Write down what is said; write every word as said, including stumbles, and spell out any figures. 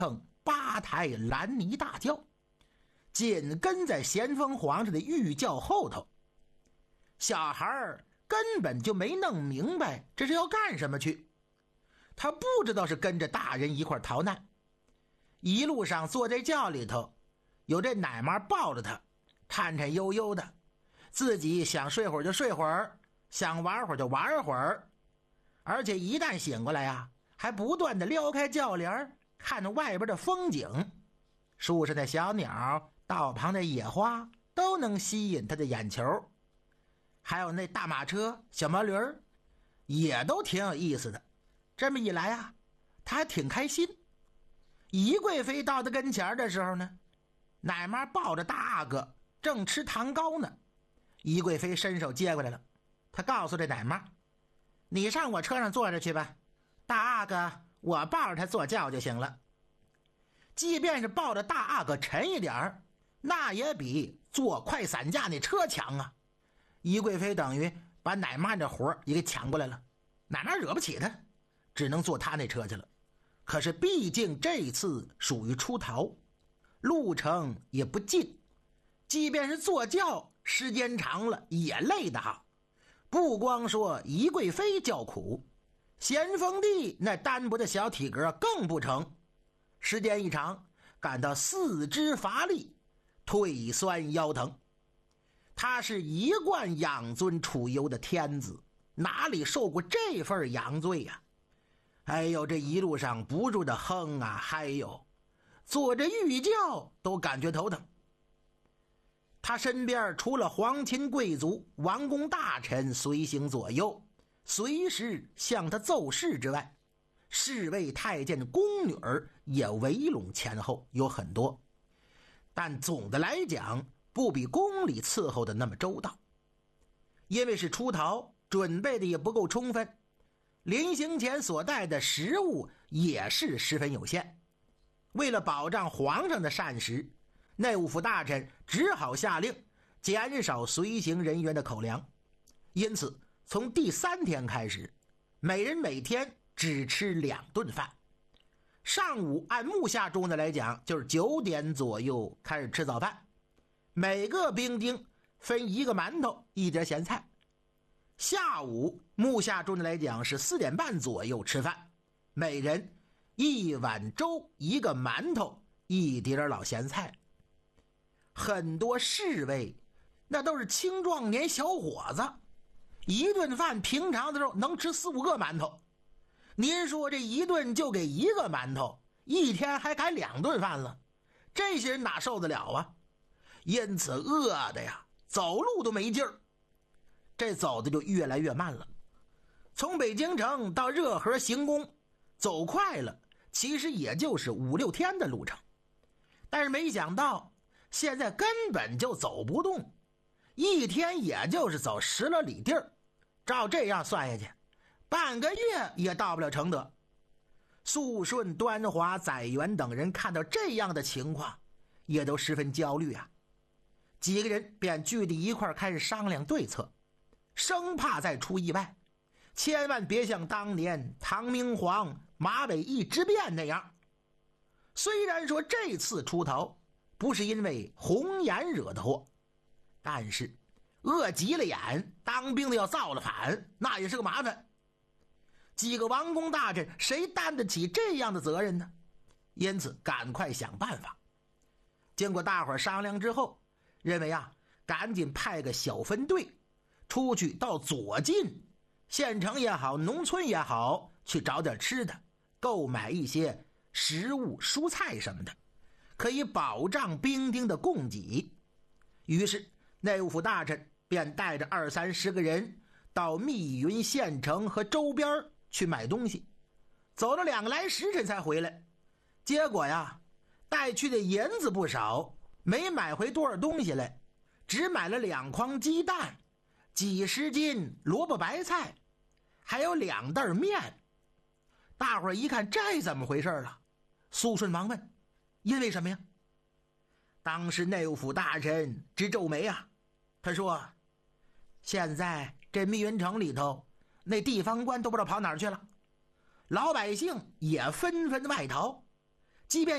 乘八抬蓝泥大轿，紧跟在咸丰皇上的御轿后头。小孩根本就没弄明白这是要干什么去，他不知道是跟着大人一块逃难。一路上坐在轿里头，有这奶妈抱着他，颤颤悠悠的，自己想睡会儿就睡会儿，想玩会儿就玩会儿，而且一旦醒过来啊，还不断的撩开轿帘看外边的风景，树上的小鸟，道旁的野花都能吸引他的眼球，还有那大马车、小毛驴也都挺有意思的。这么一来啊，他还挺开心。宜贵妃到他跟前的时候呢，奶妈抱着大阿哥正吃糖糕呢，宜贵妃伸手接过来了。他告诉这奶妈，你上我车上坐着去吧，大阿哥我抱着他坐轿就行了。即便是抱着大阿哥沉一点，那也比坐快散架那车强啊。宜贵妃等于把奶妈这活也给抢过来了，奶妈惹不起他，只能坐他那车去了。可是毕竟这次属于出逃，路程也不近，即便是坐轿时间长了也累得哈。不光说宜贵妃叫苦，咸丰帝那单薄的小体格更不成，时间一长感到四肢乏力，腿酸腰疼。他是一贯养尊处优的天子，哪里受过这份养罪呀、啊？哎呦，这一路上不住的哼啊嗨哟，坐着御轿都感觉头疼。他身边除了皇亲贵族、王公大臣随行左右，随时向他奏事之外，侍卫太监宫女也围拢前后，有很多，但总的来讲不比宫里伺候的那么周到。因为是出逃，准备的也不够充分，临行前所带的食物也是十分有限。为了保障皇上的膳食，内务府大臣只好下令减少随行人员的口粮。因此从第三天开始，每人每天只吃两顿饭。上午按木下钟的来讲，就是九点左右开始吃早饭，每个兵丁分一个馒头一碟咸菜。下午木下钟的来讲是四点半左右吃饭，每人一碗粥一个馒头一碟老咸菜。很多侍卫那都是青壮年小伙子，一顿饭平常的时候能吃四五个馒头，您说这一顿就给一个馒头，一天还改两顿饭了，这些人哪受得了啊？因此饿的呀，走路都没劲儿，这走的就越来越慢了。从北京城到热河行宫，走快了其实也就是五六天的路程，但是没想到现在根本就走不动，一天也就是走十来里地儿，照这样算下去，半个月也到不了承德。肃顺、端华、载元等人看到这样的情况，也都十分焦虑啊。几个人便聚在一块开始商量对策，生怕再出意外，千万别像当年唐明皇马尾驿之变那样。虽然说这次出逃不是因为红颜惹的祸，但是饿急了眼，当兵的要造了反，那也是个麻烦。几个王公大臣谁担得起这样的责任呢？因此赶快想办法。经过大伙商量之后，认为啊，赶紧派个小分队出去到左近县城也好，农村也好，去找点吃的，购买一些食物蔬菜什么的，可以保障兵丁的供给。于是内务府大臣便带着二三十个人到密云县城和周边去买东西，走了两个来时辰才回来。结果呀，带去的银子不少，没买回多少东西来，只买了两筐鸡蛋，几十斤萝卜白菜，还有两袋面。大伙儿一看这怎么回事了，肃顺忙问，因为什么呀？当时内务府大臣直皱眉啊，他说，现在这密云城里头那地方官都不知道跑哪儿去了，老百姓也纷纷外逃，即便